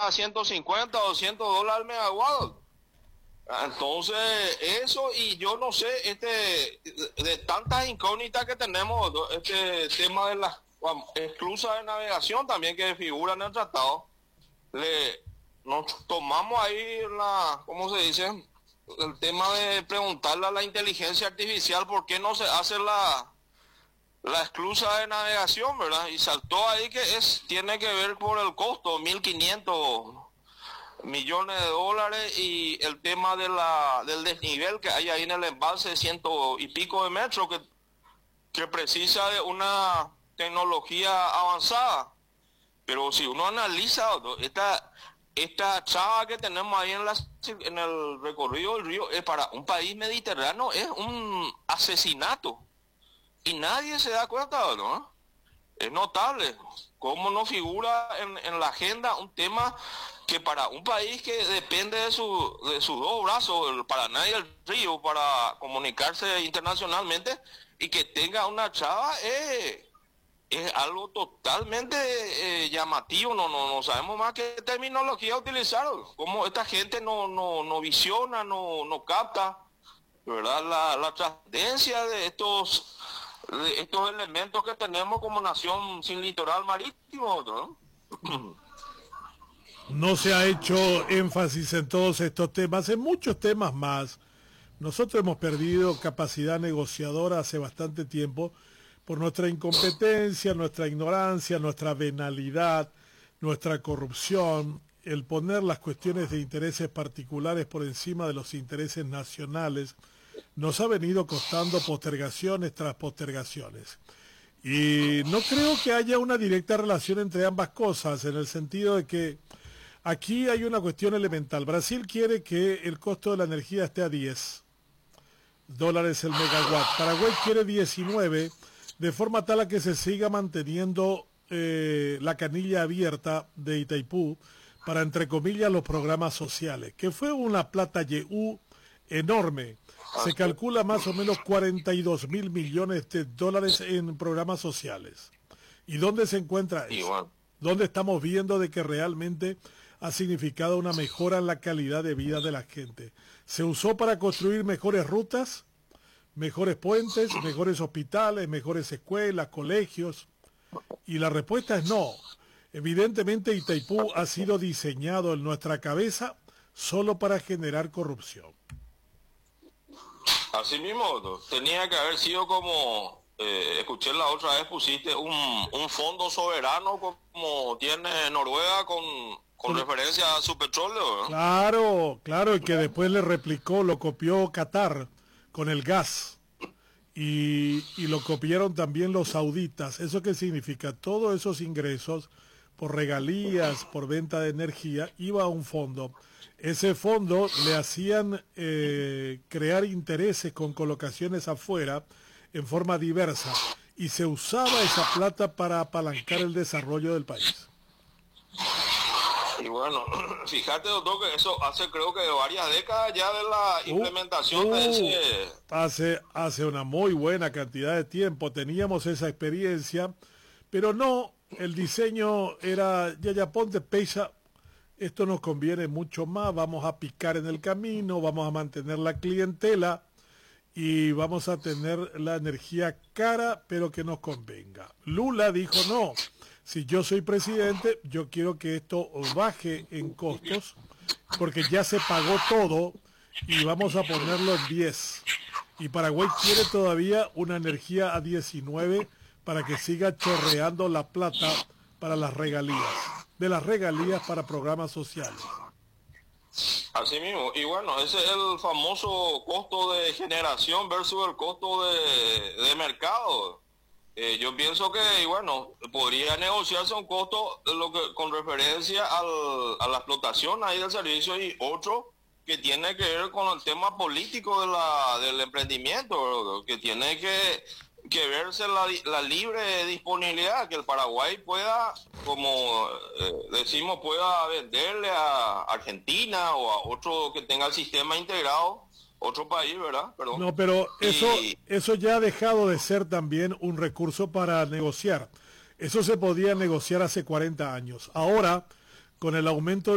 a 150 o $200 al megawatt. Entonces, eso, y yo no sé, de tantas incógnitas que tenemos, este tema de las esclusas de navegación también que figura en el tratado, nos tomamos ahí ¿cómo se dice? El tema de preguntarle a la inteligencia artificial por qué no se hace la esclusa de navegación, ¿verdad? Y saltó ahí que tiene que ver por el costo, 1.500 millones de dólares, y el tema del desnivel que hay ahí en el embalse, 100 y pico de metros, que precisa de una tecnología avanzada. Pero si uno analiza esta traba que tenemos ahí en el recorrido del río, para un país mediterráneo es un asesinato y nadie se da cuenta, ¿no? Es notable cómo no figura en la agenda un tema que para un país que depende de sus dos brazos, el Paraná y el río, para comunicarse internacionalmente, y que tenga una traba es algo totalmente llamativo. No sabemos más qué terminología utilizar, cómo esta gente no visiona, no capta, ¿verdad? La trascendencia de estos elementos que tenemos como nación sin litoral marítimo, ¿no? No se ha hecho énfasis en todos estos temas, en muchos temas más. Nosotros hemos perdido capacidad negociadora hace bastante tiempo por nuestra incompetencia, nuestra ignorancia, nuestra venalidad, nuestra corrupción, el poner las cuestiones de intereses particulares por encima de los intereses nacionales, nos ha venido costando postergaciones tras postergaciones. Y no creo que haya una directa relación entre ambas cosas, en el sentido de que aquí hay una cuestión elemental. Brasil quiere que el costo de la energía esté a $10 el megawatt. Paraguay quiere 19, de forma tal a que se siga manteniendo la canilla abierta de Itaipú para, entre comillas, los programas sociales, que fue una plata YU enorme. Se calcula más o menos 42.000 millones de dólares en programas sociales. ¿Y dónde se encuentra eso? ¿Dónde estamos viendo de que realmente ha significado una mejora en la calidad de vida de la gente? ¿Se usó para construir mejores rutas, mejores puentes, mejores hospitales, mejores escuelas, colegios? Y la respuesta es no. Evidentemente Itaipú ha sido diseñado en nuestra cabeza solo para generar corrupción. Así mismo, tenía que haber sido como, escuché la otra vez, pusiste un fondo soberano como tiene Noruega con referencia a su petróleo, ¿no? Claro, y que después le replicó, lo copió Qatar con el gas. Y lo copiaron también los sauditas. ¿Eso qué significa? Todos esos ingresos por regalías, por venta de energía, iba a un fondo. Ese fondo le hacían crear intereses con colocaciones afuera en forma diversa, y se usaba esa plata para apalancar el desarrollo del país. Y bueno, fíjate, doctor, que eso hace creo que varias décadas ya de la implementación de ese... Hace una muy buena cantidad de tiempo teníamos esa experiencia, pero no, el diseño era, ya ponte peisa, esto nos conviene mucho más, vamos a picar en el camino, vamos a mantener la clientela y vamos a tener la energía cara, pero que nos convenga. Lula dijo no, si yo soy presidente, yo quiero que esto baje en costos, porque ya se pagó todo y vamos a ponerlo en 10. Y Paraguay quiere todavía una energía a 19 para que siga chorreando la plata para las regalías, de las regalías para programas sociales. Así mismo, y bueno, ese es el famoso costo de generación versus el costo de mercado. Yo pienso que, y bueno, podría negociarse un costo con referencia a la explotación ahí del servicio, y otro que tiene que ver con el tema político del emprendimiento, que tiene que verse la libre disponibilidad, que el Paraguay pueda, como decimos, pueda venderle a Argentina o a otro que tenga el sistema integrado, otro país, ¿verdad? Perdón. No, pero eso ya ha dejado de ser también un recurso para negociar. Eso se podía negociar hace 40 años. Ahora, con el aumento